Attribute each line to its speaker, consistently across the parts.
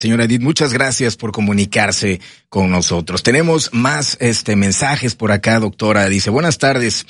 Speaker 1: Señora Edith, muchas gracias por comunicarse con nosotros. Tenemos más mensajes por acá, doctora. Dice, buenas tardes.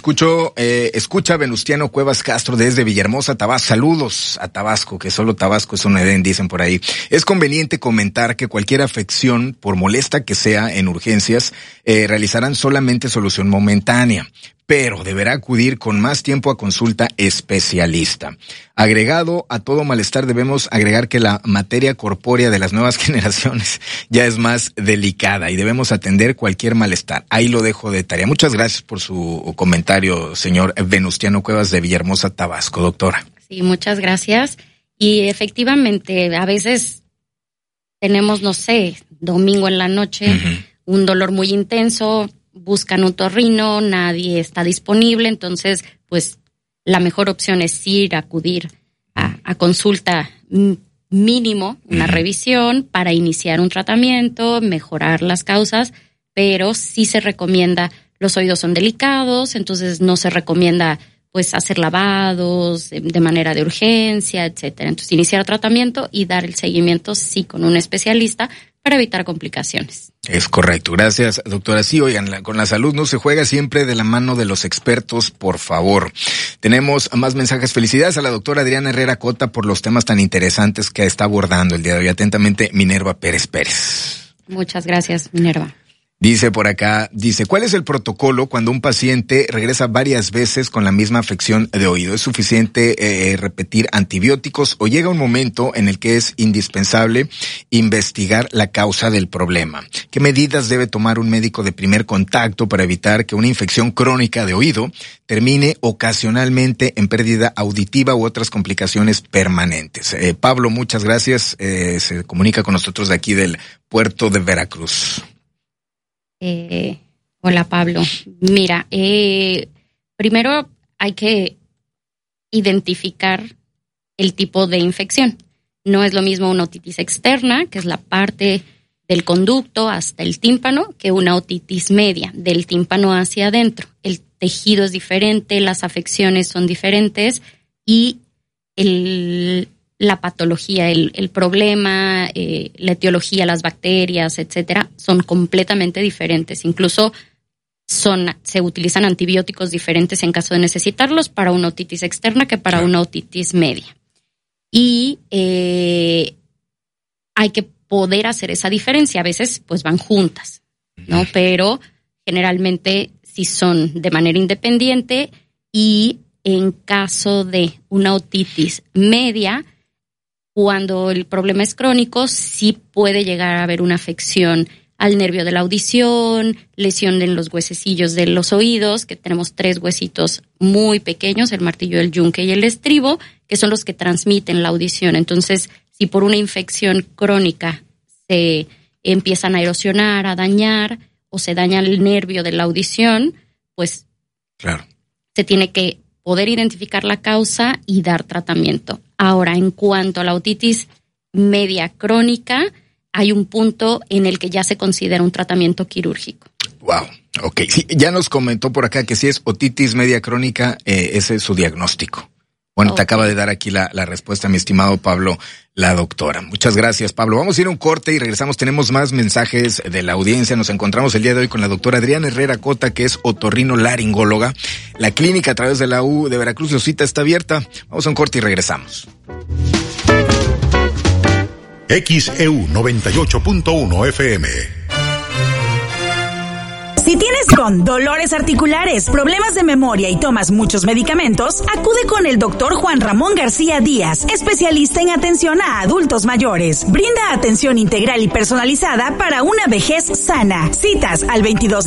Speaker 1: Escucha a Venustiano Cuevas Castro desde Villahermosa, Tabasco. Saludos a Tabasco, que solo Tabasco es un Edén, dicen por ahí. Es conveniente comentar que cualquier afección, por molesta que sea en urgencias, realizarán solamente solución momentánea, pero deberá acudir con más tiempo a consulta especialista. Agregado a todo malestar, debemos agregar que la materia corpórea de las nuevas generaciones ya es más delicada y debemos atender cualquier malestar. Ahí lo dejo de tarea. Muchas gracias por su comentario, señor Venustiano Cuevas de Villahermosa, Tabasco. Doctora.
Speaker 2: Sí, muchas gracias. Y efectivamente, a veces tenemos, domingo en la noche, un dolor muy intenso, buscan un otorrino, nadie está disponible, entonces pues la mejor opción es acudir a consulta mínimo, una revisión para iniciar un tratamiento, mejorar las causas, pero sí se recomienda, los oídos son delicados, entonces no se recomienda pues hacer lavados de manera de urgencia, etcétera. Entonces iniciar tratamiento y dar el seguimiento con un especialista para evitar complicaciones.
Speaker 1: Es correcto. Gracias, doctora. Sí, oigan, con la salud no se juega, siempre de la mano de los expertos, por favor. Tenemos más mensajes. Felicidades a la doctora Adriana Herrera Cota por los temas tan interesantes que está abordando el día de hoy. Atentamente, Minerva Pérez Pérez.
Speaker 2: Muchas gracias, Minerva.
Speaker 1: Dice por acá, ¿cuál es el protocolo cuando un paciente regresa varias veces con la misma afección de oído? ¿Es suficiente repetir antibióticos o llega un momento en el que es indispensable investigar la causa del problema? ¿Qué medidas debe tomar un médico de primer contacto para evitar que una infección crónica de oído termine ocasionalmente en pérdida auditiva u otras complicaciones permanentes? Pablo, muchas gracias. Se comunica con nosotros de aquí del puerto de Veracruz.
Speaker 2: Hola, Pablo. Mira, primero hay que identificar el tipo de infección. No es lo mismo una otitis externa, que es la parte del conducto hasta el tímpano, que una otitis media, del tímpano hacia adentro. El tejido es diferente, las afecciones son diferentes y la patología, el problema, la etiología, las bacterias, etcétera, son completamente diferentes. Incluso se utilizan antibióticos diferentes en caso de necesitarlos para una otitis externa que para una otitis media. Y hay que poder hacer esa diferencia. A veces pues van juntas, ¿no? Pero generalmente sí son de manera independiente, y en caso de una otitis media, cuando el problema es crónico, sí puede llegar a haber una afección al nervio de la audición, lesión en los huesecillos de los oídos, que tenemos 3 huesitos muy pequeños, el martillo, el yunque y el estribo, que son los que transmiten la audición. Entonces, si por una infección crónica se empiezan a erosionar, a dañar, o se daña el nervio de la audición, pues se tiene que poder identificar la causa y dar tratamiento. Ahora, en cuanto a la otitis media crónica, hay un punto en el que ya se considera un tratamiento quirúrgico.
Speaker 1: Wow, ok. Sí, ya nos comentó por acá que si es otitis media crónica, ese es su diagnóstico. Bueno, okay. Te acaba de dar aquí la respuesta, mi estimado Pablo, la doctora. Muchas gracias, Pablo. Vamos a ir a un corte y regresamos. Tenemos más mensajes de la audiencia. Nos encontramos el día de hoy con la doctora Adriana Herrera Cota, que es otorrinolaringóloga. La clínica a través de la U de Veracruz, la cita está abierta. Vamos a un corte y regresamos.
Speaker 3: XEU 98.1 FM.
Speaker 4: Si tienes dolores articulares, problemas de memoria y tomas muchos medicamentos, acude con el Dr. Juan Ramón García Díaz, especialista en atención a adultos mayores. Brinda atención integral y personalizada para una vejez sana. Citas al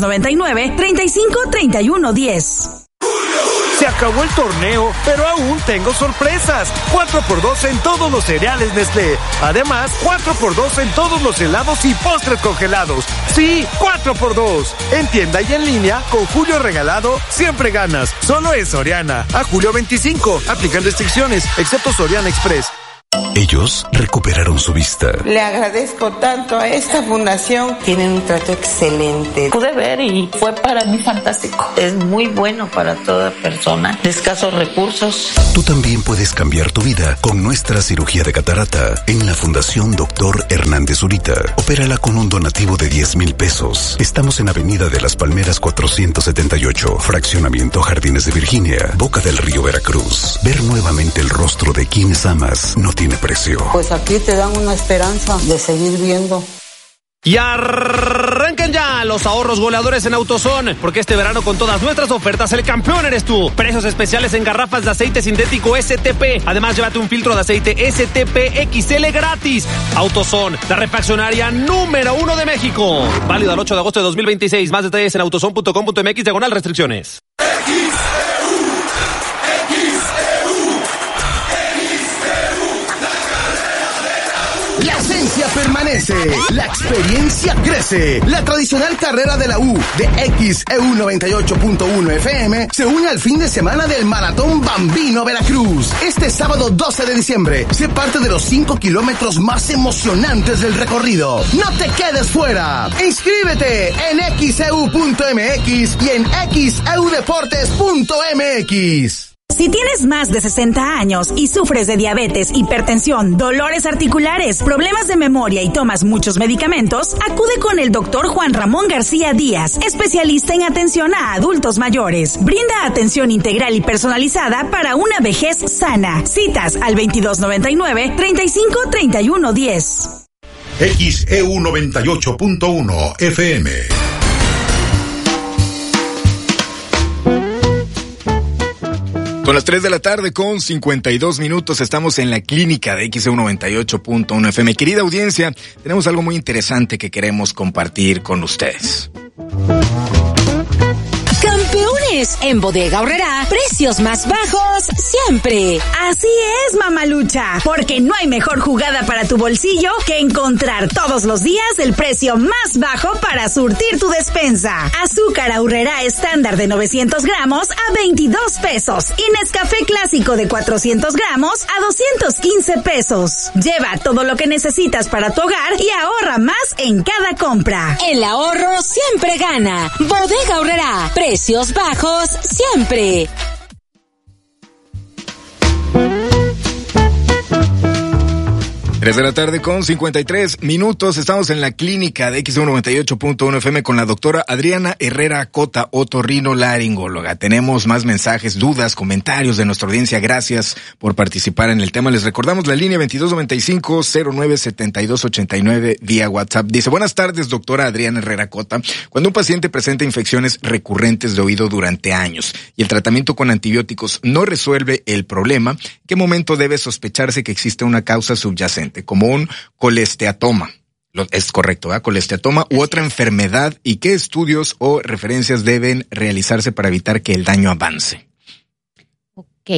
Speaker 4: 2299-353110.
Speaker 5: Se acabó el torneo, pero aún tengo sorpresas. 4x2 en todos los cereales Nestlé. Además, 4x2 en todos los helados y postres congelados. Sí, 4x2. En tienda y en línea, con Julio Regalado, siempre ganas. Solo en Soriana. A julio 25. Aplican restricciones, excepto Soriana Express.
Speaker 6: Ellos recuperaron su vista.
Speaker 7: Le agradezco tanto a esta fundación. Tienen un trato excelente.
Speaker 8: Pude ver y fue para mí fantástico. Es muy bueno para toda persona de escasos recursos.
Speaker 6: Tú también puedes cambiar tu vida con nuestra cirugía de catarata en la Fundación Dr. Hernández Zurita. Opérala con un donativo de 10,000 pesos. Estamos en Avenida de las Palmeras 478, Fraccionamiento Jardines de Virginia, Boca del Río, Veracruz. Ver nuevamente el rostro de quienes amas no tiene precio.
Speaker 7: Pues aquí te dan una esperanza de seguir viendo.
Speaker 9: Y arrancan ya los ahorros goleadores en AutoZone, porque este verano con todas nuestras ofertas el campeón eres tú. Precios especiales en garrafas de aceite sintético STP. Además, llévate un filtro de aceite STP XL gratis. AutoZone, la refaccionaria número 1 de México. Válido al 8 de agosto de 2026. Más detalles en autozone.com.mx/restricciones.
Speaker 10: La esencia permanece, la experiencia crece. La tradicional carrera de la U de XEU 98.1 FM se une al fin de semana del Maratón Bambino Veracruz. Este sábado 12 de diciembre, sé parte de los 5 kilómetros más emocionantes del recorrido. ¡No te quedes fuera! Inscríbete en XEU.mx y en XEUdeportes.mx.
Speaker 4: Si tienes más de 60 años y sufres de diabetes, hipertensión, dolores articulares, problemas de memoria y tomas muchos medicamentos, acude con el Dr. Juan Ramón García Díaz, especialista en atención a adultos mayores. Brinda atención integral y personalizada para una vejez sana. Citas al 2299-353110.
Speaker 3: XEU 98.1 FM.
Speaker 1: Son las 3 de la tarde con 52 minutos. Estamos en la clínica de XEU 98.1 FM. Querida audiencia, tenemos algo muy interesante que queremos compartir con ustedes.
Speaker 11: Campeones en Bodega Aurrerá, precios más bajos siempre.
Speaker 4: Así es, mamalucha, porque no hay mejor jugada para tu bolsillo que encontrar todos los días el precio más bajo para surtir tu despensa. Azúcar Aurrerá estándar de 900 gramos a 22 pesos y Nescafé clásico de 400 gramos a 215 pesos. Lleva todo lo que necesitas para tu hogar y ahorra más en cada compra.
Speaker 11: El ahorro siempre gana. Bodega Aurrerá, precios bajos siempre.
Speaker 1: Tres de la tarde con 53 minutos. Estamos en la clínica de XEU 98.1 FM con la doctora Adriana Herrera Cota, otorrinolaringóloga. Tenemos más mensajes, dudas, comentarios de nuestra audiencia. Gracias por participar en el tema. Les recordamos la línea 2295-097289 vía WhatsApp. Dice, buenas tardes, doctora Adriana Herrera Cota. Cuando un paciente presenta infecciones recurrentes de oído durante años y el tratamiento con antibióticos no resuelve el problema, ¿en qué momento debe sospecharse que existe una causa subyacente, como un colesteatoma? Es correcto, ¿verdad? Colesteatoma u otra enfermedad, ¿y qué estudios o referencias deben realizarse para evitar que el daño avance?
Speaker 2: Ok.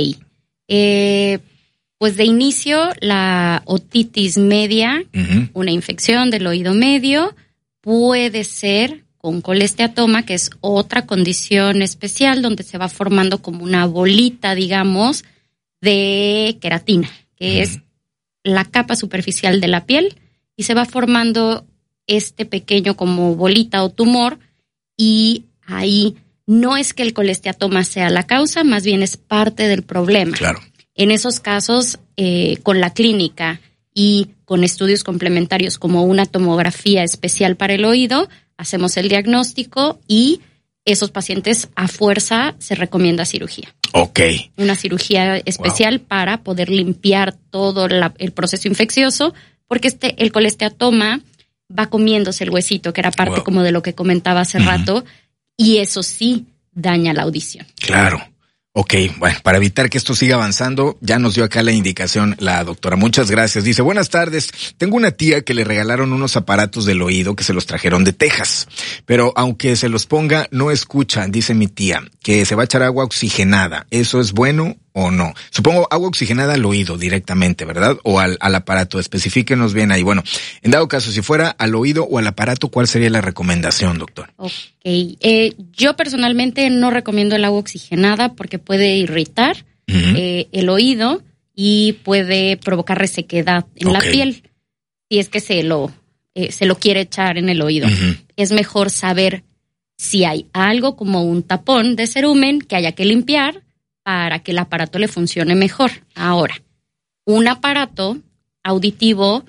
Speaker 2: Pues de inicio, la otitis media, una infección del oído medio, puede ser con colesteatoma, que es otra condición especial donde se va formando como una bolita, digamos, de queratina, que es la capa superficial de la piel, y se va formando este pequeño como bolita o tumor, y ahí no es que el colesteatoma sea la causa, más bien es parte del problema.
Speaker 1: Claro.
Speaker 2: En esos casos, con la clínica y con estudios complementarios como una tomografía especial para el oído, hacemos el diagnóstico y esos pacientes a fuerza se recomienda cirugía.
Speaker 1: Ok.
Speaker 2: Una cirugía especial para poder limpiar todo el proceso infeccioso, porque el colesteatoma va comiéndose el huesito, que era parte como de lo que comentaba hace rato, y eso sí daña la audición.
Speaker 1: Claro. Ok, bueno, para evitar que esto siga avanzando, ya nos dio acá la indicación la doctora. Muchas gracias. Dice, buenas tardes. Tengo una tía que le regalaron unos aparatos del oído que se los trajeron de Texas, pero aunque se los ponga, no escucha, dice mi tía, que se va a echar agua oxigenada. ¿Eso es bueno o no? Supongo agua oxigenada al oído directamente, ¿verdad? O al aparato. Especifíquenos bien ahí. Bueno, en dado caso, si fuera al oído o al aparato, ¿cuál sería la recomendación, doctor?
Speaker 2: Ok. Yo personalmente no recomiendo el agua oxigenada porque puede irritar el oído y puede provocar resequedad en la piel. Si es que se lo quiere echar en el oído. Es mejor saber si hay algo como un tapón de cerumen que haya que limpiar para que el aparato le funcione mejor. Ahora, un aparato auditivo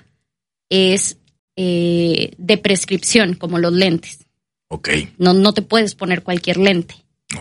Speaker 2: es de prescripción, como los lentes. No te puedes poner cualquier lente.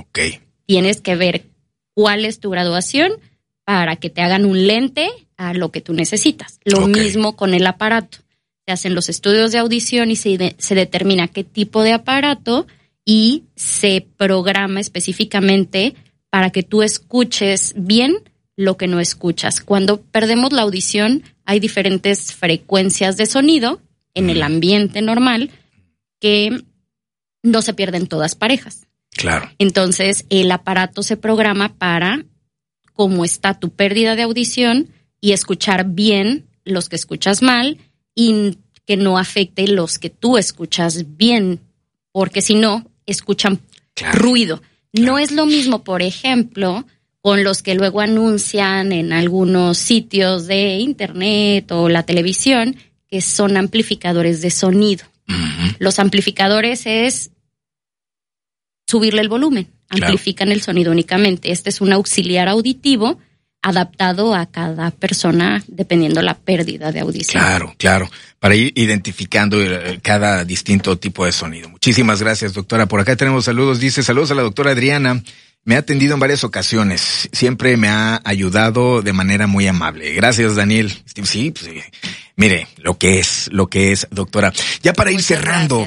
Speaker 2: Tienes que ver cuál es tu graduación para que te hagan un lente a lo que tú necesitas. Lo mismo con el aparato. Se hacen los estudios de audición y se determina qué tipo de aparato y se programa específicamente para que tú escuches bien lo que no escuchas. Cuando perdemos la audición, hay diferentes frecuencias de sonido en el ambiente normal que no se pierden todas parejas.
Speaker 1: Claro.
Speaker 2: Entonces, el aparato se programa para cómo está tu pérdida de audición y escuchar bien los que escuchas mal y que no afecte los que tú escuchas bien, porque si no, escuchan ruido. No es lo mismo, por ejemplo, con los que luego anuncian en algunos sitios de internet o la televisión, que son amplificadores de sonido. Los amplificadores es subirle el volumen, amplifican el sonido únicamente. Este es un auxiliar auditivo adaptado a cada persona dependiendo la pérdida de audición.
Speaker 1: Claro, para ir identificando cada distinto tipo de sonido. Muchísimas gracias, doctora. Por acá tenemos saludos. Dice, saludos a la doctora Adriana. Me ha atendido en varias ocasiones. Siempre me ha ayudado de manera muy amable. Gracias, Daniel. Sí, pues, mire, lo que es, doctora. Ya para ir cerrando,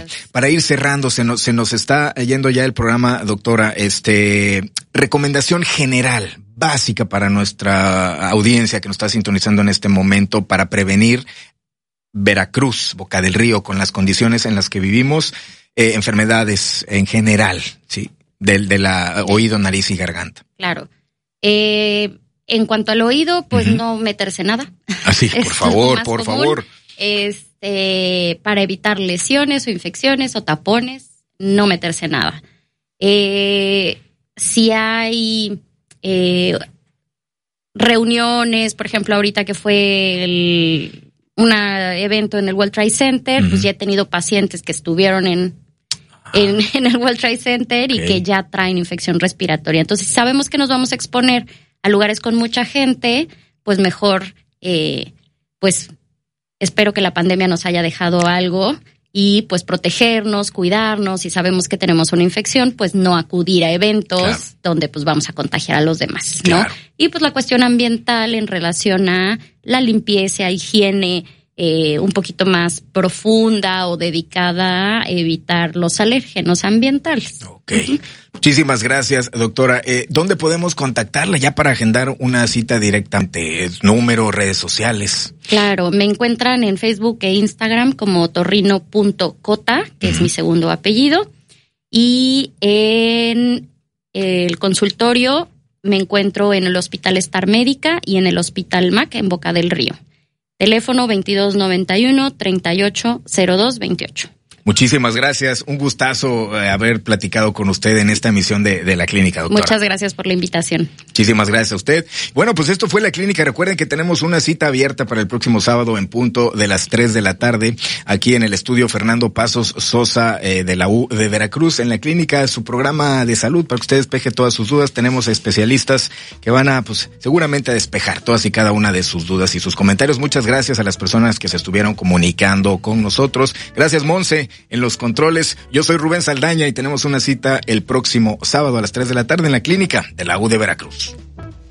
Speaker 1: se nos está yendo ya el programa, doctora. Recomendación general, básica para nuestra audiencia que nos está sintonizando en este momento para prevenir Veracruz, Boca del Río, con las condiciones en las que vivimos, enfermedades en general, ¿sí? De la oído, nariz y garganta.
Speaker 2: Claro. En cuanto al oído, pues no meterse nada.
Speaker 1: Así, por favor.
Speaker 2: Para evitar lesiones o infecciones o tapones, no meterse nada. Si hay reuniones, por ejemplo, ahorita que fue un evento en el World Trade Center, pues ya he tenido pacientes que estuvieron en el World Trade Center y que ya traen infección respiratoria. Entonces, si sabemos que nos vamos a exponer a lugares con mucha gente, pues mejor, pues espero que la pandemia nos haya dejado algo y pues protegernos, cuidarnos. Si sabemos que tenemos una infección, pues no acudir a eventos donde pues vamos a contagiar a los demás, ¿no? Y pues la cuestión ambiental en relación a la limpieza, higiene, un poquito más profunda o dedicada a evitar los alérgenos ambientales.
Speaker 1: Muchísimas gracias, doctora. ¿Dónde podemos contactarla ya para agendar una cita directamente? ¿Número, redes sociales?
Speaker 2: Claro, me encuentran en Facebook e Instagram como torrino.cota, que es mi segundo apellido, y en el consultorio me encuentro en el Hospital Star Médica y en el Hospital MAC en Boca del Río. Teléfono 2291-380228.
Speaker 1: Muchísimas gracias. Un gustazo haber platicado con usted en esta emisión de la clínica, doctora.
Speaker 2: Muchas gracias por la invitación.
Speaker 1: Muchísimas gracias a usted. Bueno, pues esto fue la clínica. Recuerden que tenemos una cita abierta para el próximo sábado en punto de las 3 de la tarde aquí en el estudio Fernando Pasos Sosa de la U de Veracruz. En la clínica, su programa de salud para que usted despeje todas sus dudas. Tenemos especialistas que van a, pues, seguramente a despejar todas y cada una de sus dudas y sus comentarios. Muchas gracias a las personas que se estuvieron comunicando con nosotros. Gracias, Monse, en los controles. Yo soy Rubén Saldaña y tenemos una cita el próximo sábado a las 3 de la tarde en la clínica de la U de Veracruz.